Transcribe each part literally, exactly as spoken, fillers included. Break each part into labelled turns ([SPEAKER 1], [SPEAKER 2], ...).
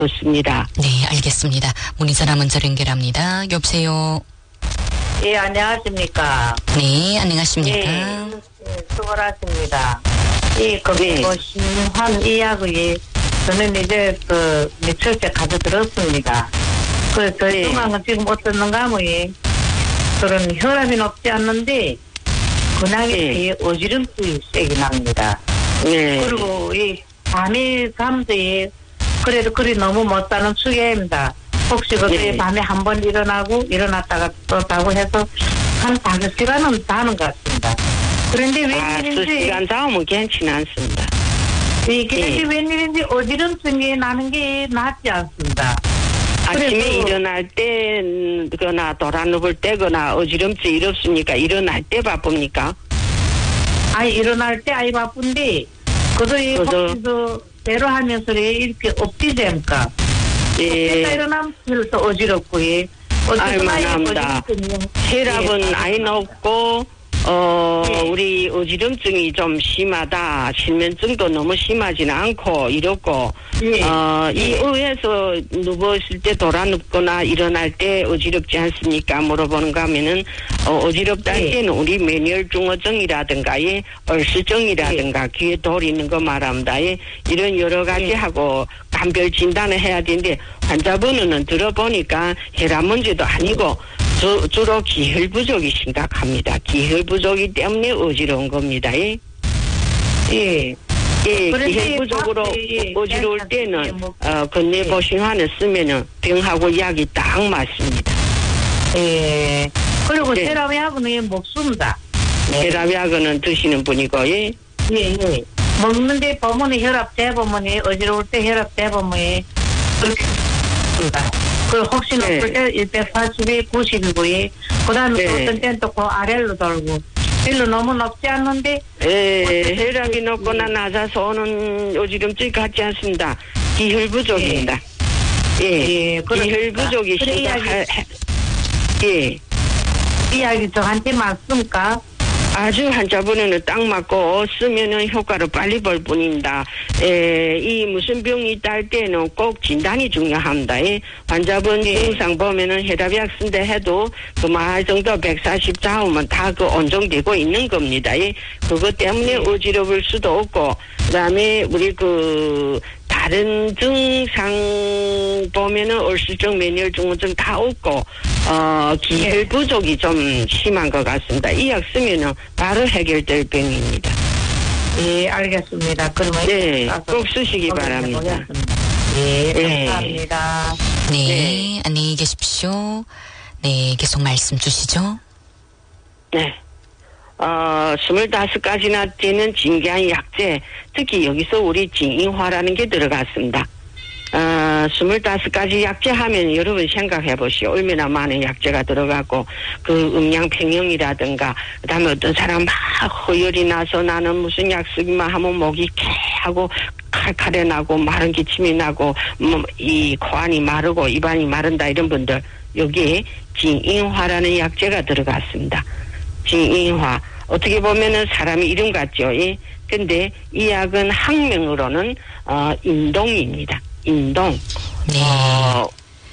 [SPEAKER 1] 좋습니다.
[SPEAKER 2] 네, 알겠습니다. 문의 전화 먼저 연결합니다. 여보세요.
[SPEAKER 3] 예, 안녕하십니까.
[SPEAKER 2] 네, 안녕하십니까.
[SPEAKER 3] 예, 수고하십니다. 이, 그,
[SPEAKER 1] 네.
[SPEAKER 3] 뭐, 신환 이 약이, 저는 이제, 그, 며칠째 가져 들었습니다. 그, 저
[SPEAKER 1] 네.
[SPEAKER 3] 중앙은 지금 어떻는가, 뭐, 예. 그런 혈압이 높지 않는데, 근황이
[SPEAKER 1] 네.
[SPEAKER 3] 어지럼증이 세게 납니다.
[SPEAKER 1] 네.
[SPEAKER 3] 그리고, 이, 밤에 잠도, 예, 그래도 그리 너무 못 자는 추계입니다. 혹시 그때
[SPEAKER 1] 네.
[SPEAKER 3] 밤에 한 번 일어나고 일어났다가 또 자고 해서 한 다섯 시간은 자는 것 같습니다. 그런데
[SPEAKER 1] 아, 두
[SPEAKER 3] 웬일인지
[SPEAKER 1] 시간 자면 괜찮지 않습니다.
[SPEAKER 3] 이게
[SPEAKER 1] 네.
[SPEAKER 3] 웬일인지 어지럼증이 나는 게 낫지 않습니다.
[SPEAKER 1] 아침에
[SPEAKER 3] 그래서-
[SPEAKER 1] 일어날 때거나 돌아눕을 때거나 어지럼증 이렇습니까? 일어날 때 바쁩니까?
[SPEAKER 3] 아이 일어날 때 아이 바쁜데 그도 이
[SPEAKER 1] 그죠.
[SPEAKER 3] 혹시도 대로 하면서 이렇게 엎지잼까
[SPEAKER 1] 예.
[SPEAKER 3] 일어나면 그래서 어지럽고 예. 어쨌든 아이
[SPEAKER 1] 알만합니다.
[SPEAKER 3] 어지럼증이-
[SPEAKER 1] 혈압은
[SPEAKER 3] 예,
[SPEAKER 1] 아이 높고 어
[SPEAKER 3] 예.
[SPEAKER 1] 우리 어지럼증이 좀 심하다. 실면증도 너무 심하지는 않고 이렇고
[SPEAKER 3] 예.
[SPEAKER 1] 어, 이
[SPEAKER 3] 예.
[SPEAKER 1] 의에서 누웠을 때 돌아눕거나 일어날 때 어지럽지 않습니까? 물어보는가 하면은, 어, 어지럽다 할
[SPEAKER 3] 예.
[SPEAKER 1] 때는 우리 매니얼중어증이라든가, 예, 얼씨증이라든가, 귀에 돌 있는 거 말합니다. 예, 이런 여러 가지
[SPEAKER 3] 예.
[SPEAKER 1] 하고 감별 진단을 해야 되는데, 환자분은 들어보니까 혈압 문제도 아니고, 주, 주로 기혈 부족이 심각합니다. 기혈 부족이 때문에 어지러운 겁니다. 예.
[SPEAKER 3] 예.
[SPEAKER 1] 예,
[SPEAKER 3] 그런데
[SPEAKER 1] 기혈 부족으로
[SPEAKER 3] 예,
[SPEAKER 1] 어지러울
[SPEAKER 3] 예,
[SPEAKER 1] 때는
[SPEAKER 3] 뭐,
[SPEAKER 1] 어, 건네보신환을 쓰면은 병하고 약이 딱 맞습니다.
[SPEAKER 3] 예. 그리고
[SPEAKER 1] 네.
[SPEAKER 3] 혈압약은 먹습니다.
[SPEAKER 1] 혈압약은 드시는 분이고, 예.
[SPEAKER 3] 예, 예. 먹는데 보면 혈압 재보면 어지러울 때 혈압 재보면 그렇게 습니다. 그 혹시
[SPEAKER 1] 네.
[SPEAKER 3] 높을 때 백사십에 구십이고 예. 그 다음에
[SPEAKER 1] 네.
[SPEAKER 3] 어떤 때는 또 그 아래로 돌고 별로 너무 높지 않는데
[SPEAKER 1] 예, 혈압이 높거나 낮아서 오는 어지럼증이 같지 않습니다. 기혈 부족입니다. 예,
[SPEAKER 3] 예,
[SPEAKER 1] 기혈
[SPEAKER 3] 그렇습니다.
[SPEAKER 1] 부족이
[SPEAKER 3] 그래,
[SPEAKER 1] 심각할, 예.
[SPEAKER 3] 이야기 저한테 맞습니까?
[SPEAKER 1] 아주 환자분에는 딱 맞고 쓰면은 효과를 빨리 볼 뿐입니다. 에, 이 무슨 병이 있다 할 때는 꼭 진단이 중요합니다. 예. 환자분
[SPEAKER 3] 예.
[SPEAKER 1] 증상 보면은 혈압약 쓴다 해도 그 말 정도 백사십 좌우면 다 그 온정되고 있는 겁니다. 예. 그것 때문에 어지러울 수도 없고 그다음에 우리 그 다른 증상 보면은 얼씨증, 매니얼중어증 다 없고 어 기혈 부족이 좀 심한 것 같습니다. 이 약 쓰면은 바로 해결될 병입니다.
[SPEAKER 3] 예, 알겠습니다. 그러면
[SPEAKER 1] 네,
[SPEAKER 3] 가서
[SPEAKER 1] 꼭 쓰시기
[SPEAKER 3] 확인해
[SPEAKER 1] 바랍니다.
[SPEAKER 3] 보겠습니다. 예,
[SPEAKER 1] 네.
[SPEAKER 3] 감사합니다.
[SPEAKER 2] 네,
[SPEAKER 1] 네.
[SPEAKER 2] 안녕히 계십시오. 네, 계속 말씀 주시죠.
[SPEAKER 1] 네. 어, 스물다섯 가지나 되는 진기한 약재, 특히 여기서 우리 진인화라는 게 들어갔습니다. 어, 스물다섯 가지 약재 하면 여러분 생각해 보시오. 얼마나 많은 약재가 들어가고, 그 음양평형이라든가, 그 다음에 어떤 사람 막 허열이 나서 나는 무슨 약 쓰기만 하면 목이 개 하고, 칼칼해 나고, 마른 기침이 나고, 뭐, 이 코안이 마르고, 입안이 마른다 이런 분들, 여기에 진인화라는 약재가 들어갔습니다. 진인화. 어떻게 보면은 사람이 이름 같죠. 예. 근데 이 약은 학명으로는 어 인동입니다. 인동.
[SPEAKER 2] 네.
[SPEAKER 1] 어,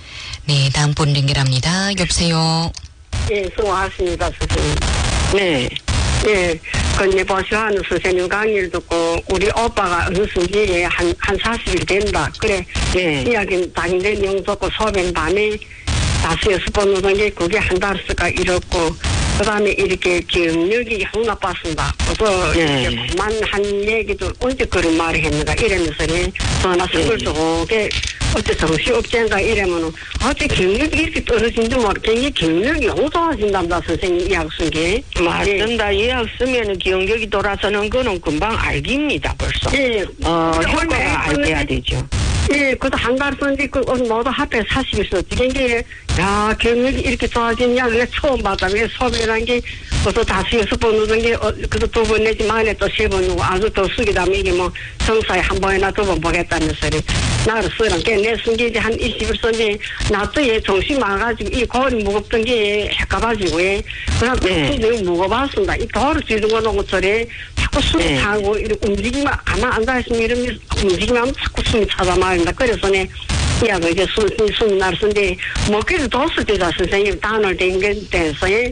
[SPEAKER 2] 네, 다음 분 연결합니다. 여보세요.
[SPEAKER 4] 예, 수고하십니다, 선생님.
[SPEAKER 1] 네.
[SPEAKER 4] 예, 건네보시하는 선생님 강의를 듣고, 우리 오빠가 어느순지에 한, 한 사십 일 된다. 그래,
[SPEAKER 1] 네.
[SPEAKER 4] 이야기는 당일에 영 좋고, 소변 밤에 다섯, 여섯 번 오던 게 그게 한 달서가 이렇고, 그 다음에 이렇게 기억력이 형 나빴습니다. 그래서
[SPEAKER 1] 네.
[SPEAKER 4] 이렇게 그만 한 얘기도 언제 그런 말을 했는가 이러면서 전화 선물 주고, 어째 정신없지인가 이러면은, 어째 기억력이 이렇게 떨어진지 모르겠는데, 기억력이 너무 좋아진답니다, 선생님 이약 쓴 게.
[SPEAKER 1] 맞습니다. 이 약 쓰면은 기억력이 돌아서는 거는 금방 알깁니다, 벌써.
[SPEAKER 4] 예.
[SPEAKER 1] 어,
[SPEAKER 4] 근데
[SPEAKER 1] 효과가
[SPEAKER 4] 얼마에
[SPEAKER 1] 알게야
[SPEAKER 4] 썼는데,
[SPEAKER 1] 되죠.
[SPEAKER 4] 예, 그것도 한 달 썼는데, 그, 모두 합해 사십 있어. 이게, 야, 기억력이 이렇게 좋아지냐, 왜 처음 받아. 왜 소변한 게, 그것도 다섯, 여섯 번 오던 게, 어, 그것도 두 번 내지 만에 또 세 번 오고, 아주 더 쓰기다면 이게 뭐, 성사에 한 번이나 두 번 보겠다면서, 나를 쓰란 게, 내 쓴 게 이제 한 이십 일 썼는데, 나도 얘 정신 많아가지고, 이 골이 무겁던 게 헷가가지고, 예. 그냥
[SPEAKER 1] 네.
[SPEAKER 4] 너무 무거워봤습니다. 이 돌을 쥐는 거 놓고 저래, 자꾸 숨이
[SPEAKER 1] 네.
[SPEAKER 4] 차고, 이렇게 움직이면, 가만 앉아있으면 이러면 움직이면 자꾸 숨이 차다 말입니다. 그래서 내 약을 이제 수, 수날 쓴데, 먹기도 뒀을 때다, 선생님, 단을 댕긴 데서,
[SPEAKER 1] 예,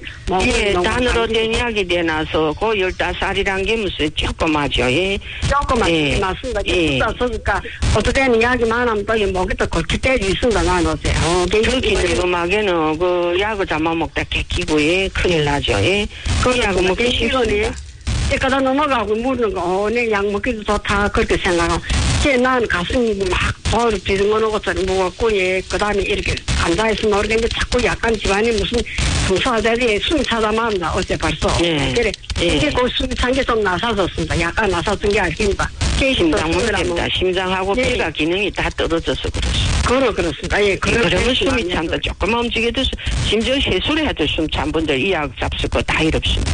[SPEAKER 1] 단으로 된 약이 되나서, 그 열다섯 살이란 게 무슨 조그마죠, 예.
[SPEAKER 4] 조그만,
[SPEAKER 1] 예.
[SPEAKER 4] 맞습니다.
[SPEAKER 1] 예.
[SPEAKER 4] 그러니까, 어떻게는 약이 많으면 또, 먹기도 골치 때리 있습니다, 나눠서. 어,
[SPEAKER 1] 특히 늙음하게는 그 약을 잡아먹다 개끼고, 예, 큰일 나죠, 예. 그 약을 먹기 쉽습니다.
[SPEAKER 4] 이까다 넘어가고 묻는 거, 어, 내 약 먹기도 좋다, 그렇게 생각하고. 제 난 가슴이 막 돌을 비듬어놓은 것처럼 무겁고, 예, 그 다음에 이렇게 앉아있으면 모르겠는데 자꾸 약간 집안이 무슨 풍수화자리에 숨이 차다만다, 어째 벌써.
[SPEAKER 1] 예.
[SPEAKER 4] 그래.
[SPEAKER 1] 예.
[SPEAKER 4] 이제 그 숨이 찬 게 좀 나사졌습니다. 약간 나사진 게 알겠다.
[SPEAKER 1] 심장 문제입니다. 심장하고
[SPEAKER 4] 예.
[SPEAKER 1] 폐가 기능이 다 떨어져서 그렇습니다.
[SPEAKER 4] 그러, 그렇습니다. 예,
[SPEAKER 1] 그러면 숨이 찬다. 조금만 움직여도, 심지어 해수를 해도 숨 찬 분들 이 약 잡술 거 다 이럽습니다.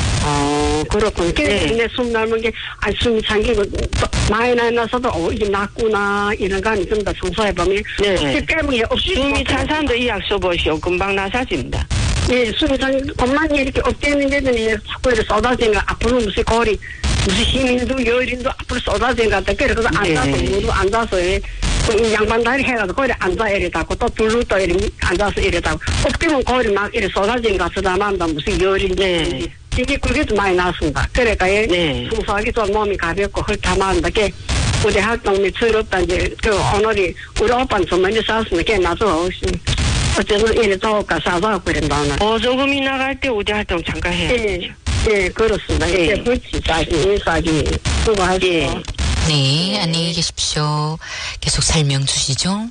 [SPEAKER 4] 어, 그렇군.
[SPEAKER 1] 네.
[SPEAKER 4] 근데 숨 넓은 게, 아, 숨이 참기고, 많이 나서도, 어, 이게 낫구나, 이런 감이 든다, 청소해보면.
[SPEAKER 1] 네.
[SPEAKER 4] 혹시 때문에 없이.
[SPEAKER 1] 숨이 찬 사람도 이 약 써보시오. 금방 나사집니다.
[SPEAKER 4] 예, 숨이 찬, 엄마니 이렇게 업되는데도 자꾸 이렇게 쏟아지니까 앞으로 무슨 거리, 무슨 힘인도 열인도 앞으로 쏟아지는 것 같다. 그래서 앉아서,
[SPEAKER 1] 네.
[SPEAKER 4] 무릎 앉아서, 예. 그 양반 다리 해가지고 거리 앉아 이래다고 또 둘로 또 이렇게 앉아서 이래다고 업되면 거리 막 이렇게 쏟아지는 것 같다. 무슨 열인지.
[SPEAKER 1] 네.
[SPEAKER 4] 이게 그게도 많이 나왔습니다. 그러니까
[SPEAKER 1] 네.
[SPEAKER 4] 청소하기 좀 몸이 가볍고 헐탐한다. 게 우리 활동이 즐겁다. 이제 그 오늘이 우리 오빠는 좀 많이 싸웠으면 걔 나도 어쨌든 이래 좋을까 싸서 그런다.
[SPEAKER 1] 보조금이 나갈 때 우대 활동 잠깐 해야
[SPEAKER 4] 예,
[SPEAKER 1] 되죠.
[SPEAKER 4] 예, 그렇습니다.
[SPEAKER 1] 예.
[SPEAKER 4] 이제 그렇지. 싸지, 인싸지. 수고하시고.
[SPEAKER 1] 예.
[SPEAKER 2] 네, 안녕히 계십시오. 계속 설명 주시죠.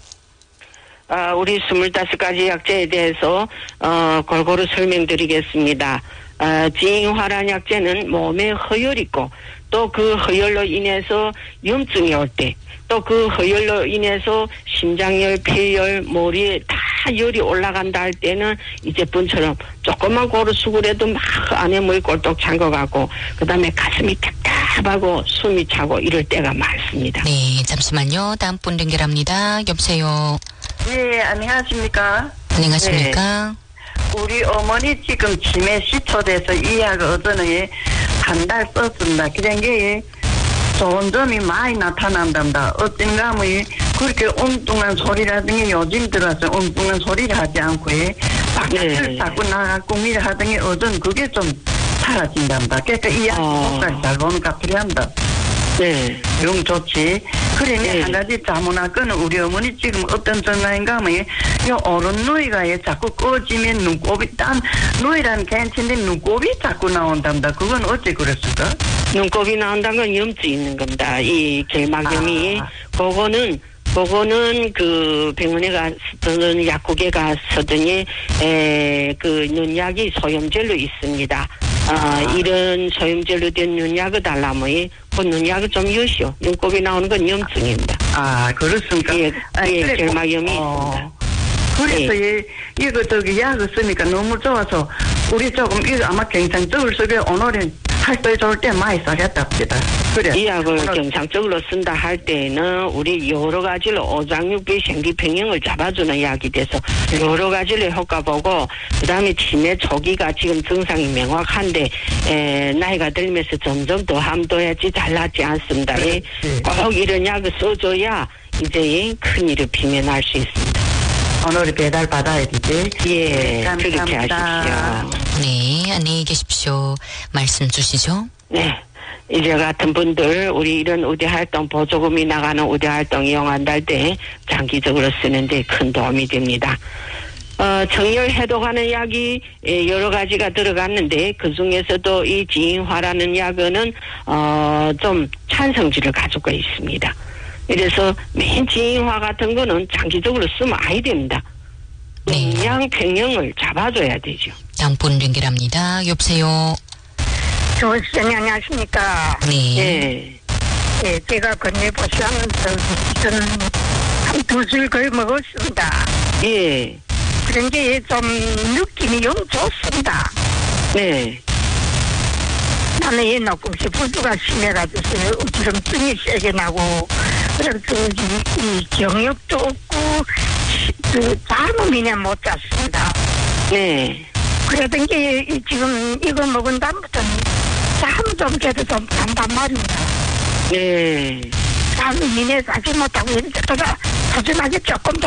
[SPEAKER 1] 아, 우리 스물다섯 가지 약제에 대해서 어, 골고루 설명드리겠습니다. 어, 지인화란 약제는 몸에 허혈이 있고 또 그 허혈로 인해서 염증이 올 때 또 그 허혈로 인해서 심장열, 폐열, 머리에 다 열이 올라간다 할 때는 이 제품처럼 조금만 고루 수그려도 막 안에 물이 꼴떡 찬 것 같고 그 다음에 가슴이 답답하고 숨이 차고 이럴 때가 많습니다.
[SPEAKER 2] 네, 잠시만요. 다음 분 연결합니다. 여보세요.
[SPEAKER 5] 예, 안녕하십니까.
[SPEAKER 2] 안녕하십니까.
[SPEAKER 5] 우리 어머니 지금 치매 시초돼서 이 약을 어제는 한 달 썼습니다. 그런 게 좋은 점이 많이 나타난답니다. 어떤가 하면 그렇게 엉뚱한 소리라든지 요즘 들어서 엉뚱한 소리를 하지 않고 바깥을
[SPEAKER 1] 네.
[SPEAKER 5] 자꾸 나가 꾸미를 하더니 어전 그게 좀 사라진답니다. 그러니까 이 약이
[SPEAKER 1] 어.
[SPEAKER 5] 목까지 잘 보니까 필요합니다.
[SPEAKER 1] 네.
[SPEAKER 5] 영 좋지. 그러니
[SPEAKER 1] 네.
[SPEAKER 5] 한 가지 자문할 거는 우리 어머니 지금 어떤 전화인가 하면 요 오른 누이가 자꾸 꺼지면 눈곱이 딴 누이란 괜찮은데 눈곱이 자꾸 나온답니다. 그건 어째 그랬을까?
[SPEAKER 1] 눈곱이 나온다는 건 염증이 있는 겁니다. 이 결막염이.
[SPEAKER 5] 아.
[SPEAKER 1] 그거는 그거는 그 병원에 가서든 약국에 가서더니 에 그 눈약이 소염젤로 있습니다. 아,
[SPEAKER 5] 아.
[SPEAKER 1] 이런 소염젤로 된 눈약을 달라면 그 눈약을 좀 여시오. 눈곱이 나오는 건 염증입니다.
[SPEAKER 5] 아, 그렇습니까?
[SPEAKER 1] 예,
[SPEAKER 5] 아니,
[SPEAKER 1] 예,
[SPEAKER 5] 그래,
[SPEAKER 1] 결막염이
[SPEAKER 5] 어.
[SPEAKER 1] 있습니다.
[SPEAKER 5] 그래서 예. 이거 저기 약을 쓰니까 너무 좋아서 우리 조금 이거 아마 경상적으로 쓰게 오늘은 할때 좋을 때 많이 써겠답니다. 그래.
[SPEAKER 1] 이 약을
[SPEAKER 5] 오늘
[SPEAKER 1] 경상적으로 쓴다 할 때는 우리 여러 가지로 오장육부 생리평형을 잡아주는 약이 돼서 여러 가지를 효과 보고 그 다음에 치매 초기가 지금 증상이 명확한데 에, 나이가 들면서 점점 더 함도해야지 달라지 않습니다. 예. 꼭 이런 약을 써줘야 이제 큰일을 비면할 수 있습니다.
[SPEAKER 5] 오늘 배달 받아야 되지.
[SPEAKER 1] 예,
[SPEAKER 5] 네,
[SPEAKER 1] 그렇게
[SPEAKER 5] 감사합니다.
[SPEAKER 1] 하십시오.
[SPEAKER 2] 네, 안녕히 계십시오. 말씀 주시죠.
[SPEAKER 1] 네. 이제 같은 분들, 우리 이런 의대 활동, 보조금이 나가는 의대 활동 이용한다 때 장기적으로 쓰는데 큰 도움이 됩니다. 어, 정열 해독하는 약이 여러 가지가 들어갔는데 그 중에서도 이 지인화라는 약은, 어, 좀 찬성질을 가지고 있습니다. 이래서 맨 지인화 같은 거는 장기적으로 쓰면 아이 됩니다.
[SPEAKER 2] 네.
[SPEAKER 1] 음양 평형을 잡아줘야 되죠.
[SPEAKER 2] 다음 분 연결합니다. 여보세요.
[SPEAKER 4] 조수님 안녕하십니까.
[SPEAKER 2] 네.
[SPEAKER 1] 예.
[SPEAKER 4] 예, 제가 건네보시면 저는 한 두 줄 거의 먹었습니다.
[SPEAKER 1] 예.
[SPEAKER 4] 그런 게 좀 느낌이 영 좋습니다.
[SPEAKER 1] 네.
[SPEAKER 4] 나는 이 녹음시 부주가 심해가지고 어지럼증이 세게 나고 그래서 이, 이 경력도 없고 그 잠을 그냥 못 잤습니다.
[SPEAKER 1] 네.
[SPEAKER 4] 그러던 게 이, 지금 이거 먹은 다음부터는 잠 좀 깨도 좀 잔단 말입니다.
[SPEAKER 1] 네.
[SPEAKER 4] 잠이 미네 자지 못하고 이러다가 푸짐하게 조금 더